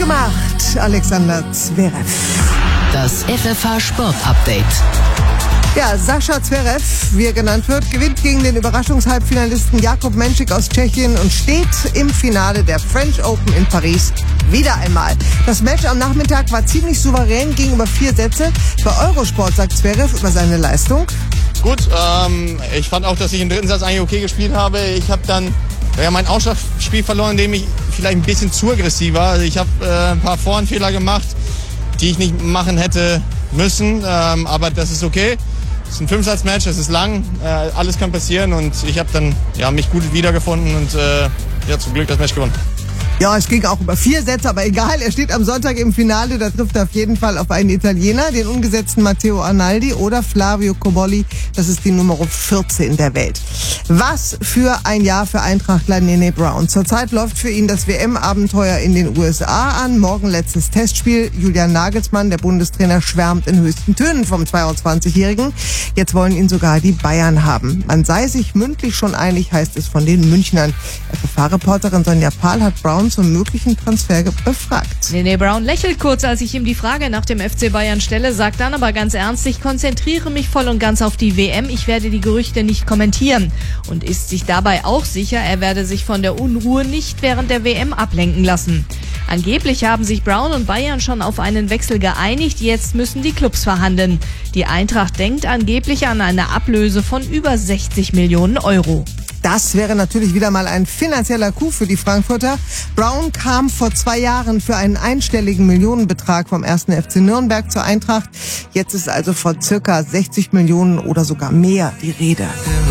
gemacht, Alexander Zverev. Das FFH Sport Update. Ja, Sascha Zverev, wie er genannt wird, gewinnt gegen den Überraschungshalbfinalisten Jakub Menšík aus Tschechien und steht im Finale der French Open in Paris wieder einmal. Das Match am Nachmittag war ziemlich souverän, ging über 4 Sätze. Bei Eurosport sagt Zverev über seine Leistung: Gut, ich fand auch, dass ich im dritten Satz eigentlich okay gespielt habe. Ich habe dann mein Ausschlagspiel verloren, indem ich vielleicht ein bisschen zu aggressiv war. Also ich habe ein paar Vorhandfehler gemacht, die ich nicht machen hätte müssen, aber das ist okay. Es ist ein 5-Satz-Match, es ist lang, alles kann passieren und ich habe dann mich gut wiedergefunden und zum Glück das Match gewonnen. Ja, es ging auch über 4 Sätze, aber egal, er steht am Sonntag im Finale, da trifft er auf jeden Fall auf einen Italiener, den ungesetzten Matteo Arnaldi oder Flavio Cobolli, das ist die Nummer 14 der Welt. Was für ein Jahr für Eintrachtler Nene Brown. Zurzeit läuft für ihn das WM-Abenteuer in den USA an, morgen letztes Testspiel. Julian Nagelsmann, der Bundestrainer, schwärmt in höchsten Tönen vom 22-Jährigen. Jetzt wollen ihn sogar die Bayern haben. Man sei sich mündlich schon einig, heißt es von den Münchnern. FFH-Reporterin Sonja Pahl hat Brown zum möglichen Transfer befragt. Nene Brown lächelt kurz, als ich ihm die Frage nach dem FC Bayern stelle, sagt dann aber ganz ernst: Ich konzentriere mich voll und ganz auf die WM, ich werde die Gerüchte nicht kommentieren. Und ist sich dabei auch sicher, er werde sich von der Unruhe nicht während der WM ablenken lassen. Angeblich haben sich Brown und Bayern schon auf einen Wechsel geeinigt, jetzt müssen die Clubs verhandeln. Die Eintracht denkt angeblich an eine Ablöse von über 60 Millionen Euro. Das wäre natürlich wieder mal ein finanzieller Coup für die Frankfurter. Brown kam vor 2 Jahren für einen einstelligen Millionenbetrag vom 1. FC Nürnberg zur Eintracht. Jetzt ist also von circa 60 Millionen oder sogar mehr die Rede.